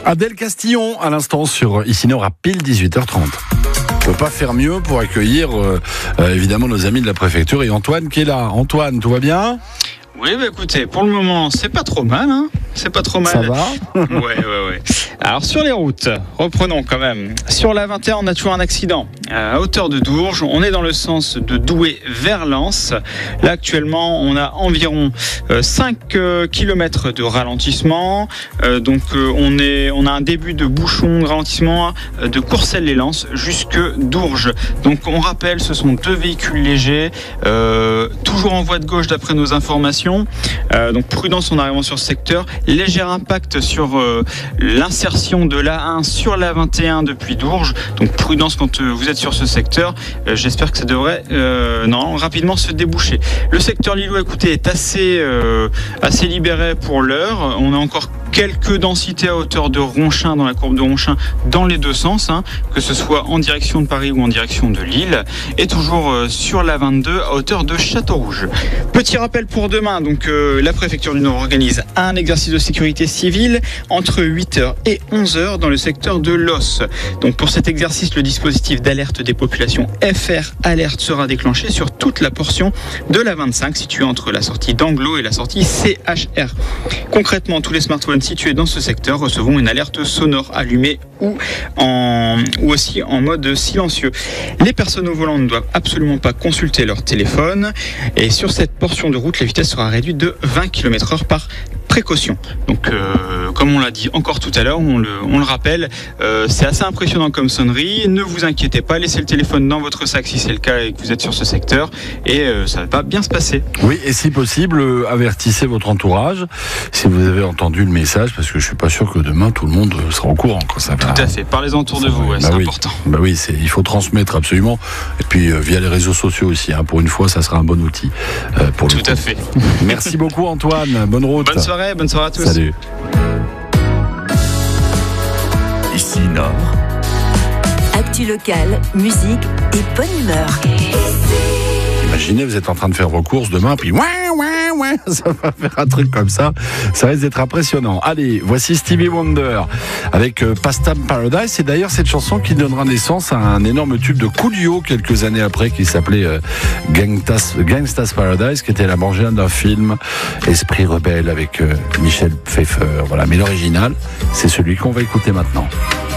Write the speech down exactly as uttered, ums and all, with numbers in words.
Adèle Castillon, à l'instant sur Ici Nord à pile dix-huit heures trente. On ne peut pas faire mieux pour accueillir euh, euh, évidemment nos amis de la préfecture et Antoine qui est là. Antoine, tout va bien ? Oui, bah écoutez, pour le moment, c'est pas trop mal, hein. C'est pas trop mal. Ça va ? Ouais, ouais, ouais. Alors, sur les routes, reprenons quand même. Sur la vingt et un, on a toujours un accident. À hauteur de Dourges, on est dans le sens de Douai vers Lens. Là, actuellement, on a environ euh, cinq kilomètres de ralentissement. Euh, donc, euh, on, est, on a un début de bouchon de ralentissement euh, de Courcelles-les-Lances jusque Dourges. Donc, on rappelle, ce sont deux véhicules légers, euh, toujours en voie de gauche d'après nos informations. Euh, donc, prudence en arrivant sur ce secteur. Léger impact sur euh, l'insertion de l'A un sur la vingt et un depuis Dourges. Donc prudence quand euh, vous êtes sur ce secteur. Euh, j'espère que ça devrait euh, non, rapidement se déboucher. Le secteur lillois, écoutez, est assez, euh, assez libéré pour l'heure. On a encore quelques densités à hauteur de Ronchin, dans la courbe de Ronchin, dans les deux sens, hein, que ce soit en direction de Paris ou en direction de Lille, et toujours euh, sur la vingt-deux à hauteur de Châteaurouge. Petit rappel pour demain, donc euh, la préfecture du Nord organise un exercice de sécurité civile entre huit heures et onze heures dans le secteur de Los. Donc pour cet exercice, le dispositif d'alerte des populations F R Alerte sera déclenché sur toute la portion de la vingt-cinq située entre la sortie d'Anglo et la sortie C H R. Concrètement, tous les smartphones situés dans ce secteur recevront une alerte sonore allumée ou, en, ou aussi en mode silencieux. Les personnes au volant ne doivent absolument pas consulter leur téléphone, et sur cette portion de route, la vitesse sera réduite de vingt kilomètres heure par précaution. Donc, euh, comme on l'a dit encore tout à l'heure, on le, on le rappelle, euh, c'est assez impressionnant comme sonnerie. Ne vous inquiétez pas, laissez le téléphone dans votre sac si c'est le cas et que vous êtes sur ce secteur, et euh, ça va bien se passer. Oui, et si possible, euh, avertissez votre entourage si vous avez entendu le message, parce que je suis pas sûr que demain tout le monde sera au courant. Quand ça va. Tout à fait. Parlez-en autour de vous, ouais, bah c'est oui. important. Bah oui, c'est, il faut transmettre absolument. Et puis euh, via les réseaux sociaux aussi. Hein, pour une fois, ça sera un bon outil. Euh, pour Tout le à fait. Merci beaucoup Antoine. Bonne route. Bonne soirée, bonne soirée à tous. Salut. Ici Nord. Actu locale, musique et bonne humeur. Imaginez, vous êtes en train de faire vos courses demain, puis ouais, ouais, ouais, ça va faire un truc comme ça. Ça risque d'être impressionnant. Allez, voici Stevie Wonder avec euh, Pastime Paradise. C'est d'ailleurs cette chanson qui donnera naissance à un énorme tube de Coolio quelques années après, qui s'appelait euh, Gangstas, Gangstas Paradise, qui était la bande d'un film Esprit rebelle avec euh, Michel Pfeiffer. Voilà, mais l'original, c'est celui qu'on va écouter maintenant.